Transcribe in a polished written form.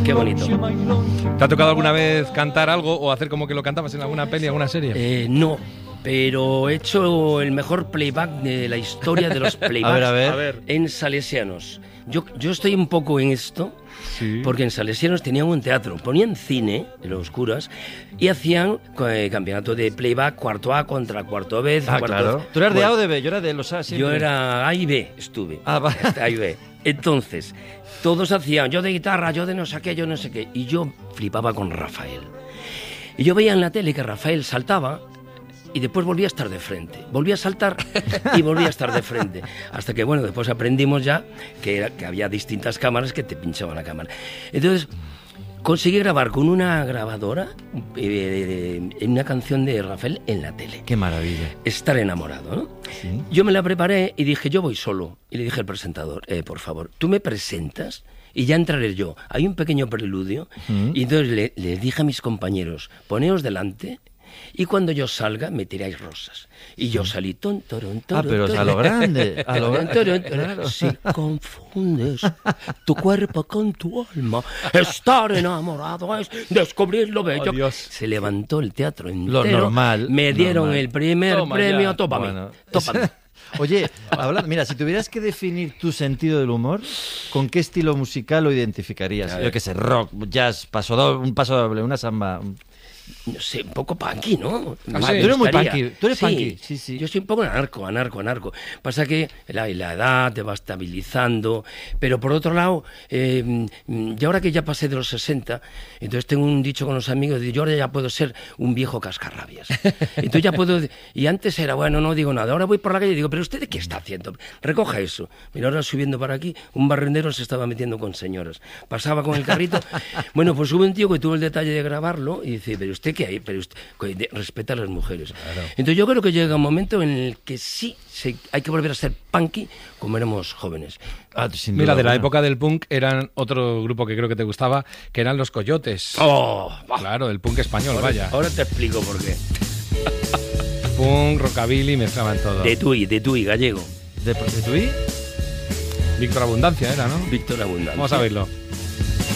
Qué bonito. ¿Te ha tocado alguna vez cantar algo o hacer como que lo cantabas en alguna peli, alguna serie? No, pero he hecho el mejor playback de la historia de los playbacks A ver. en Salesianos. Yo estoy un poco en esto, Sí. porque en Salesianos tenían un teatro, ponían cine en los curas y hacían campeonato de playback, cuarto A contra cuarto B. Claro. ¿Tú eras de A o de B? Yo era de los A siempre. Yo era A y B, estuve. Va. A y B. Entonces, todos hacían, yo de guitarra, yo de no sé qué, yo no sé qué. Y yo flipaba con Rafael. Y yo veía en la tele que Rafael saltaba y después volvía a estar de frente. Volvía a saltar y volvía a estar de frente. Hasta que, bueno, después aprendimos ya que había distintas cámaras que te pinchaban la cámara. Entonces, conseguí grabar con una grabadora una canción de Rafael en la tele. Qué maravilla. Estar enamorado, ¿no? Sí. Yo me la preparé y dije, yo voy solo. Y le dije al presentador, por favor, ¿tú me presentas? Y ya entraré yo. Hay un pequeño preludio. Y entonces le dije a mis compañeros, poneos delante y cuando yo salga me tiráis rosas. Y yo salí Pero a lo grande. A lo grande. Claro. Si confundes tu cuerpo con tu alma, estar enamorado es descubrir lo bello. Oh, Dios. Se levantó el teatro entero. Lo normal. Me dieron normal. el primer Toma premio. ya. Tópame. Bueno. Tópame. Oye, mira, si tuvieras que definir tu sentido del humor, ¿con qué estilo musical lo identificarías? Yo qué sé, rock, jazz, un paso doble, una samba. No sé, un poco punky, ¿no? Ah, Me sí. Tú eres muy gustaría. punky, tú eres Sí, punky, sí. Yo soy un poco anarco. Pasa que la edad te va estabilizando, pero por otro lado, y ahora que ya pasé de los 60, entonces tengo un dicho con los amigos, yo ahora ya puedo ser un viejo cascarrabias. Entonces ya puedo, y antes era, bueno, no digo nada, ahora voy por la calle y digo, pero ¿usted qué está haciendo? Recoja eso. Mira, ahora subiendo para aquí, un barrendero se estaba metiendo con señoras. Pasaba con el carrito. Bueno, pues hubo un tío que tuvo el detalle de grabarlo y dice, pero ¿usted qué hay? Pero usted respeta a las mujeres. Claro. Entonces yo creo que llega un momento en el que sí hay que volver a ser punky como éramos jóvenes. Mira, de la época del punk eran otro grupo que creo que te gustaba, que eran los Coyotes. Claro, el punk español, vaya. Ahora te explico por qué. Punk, rockabilly, mezclaban todo. De Tui, gallego. ¿De Tui? Víctor Abundancia era, ¿no? Víctor Abundancia. Vamos a verlo.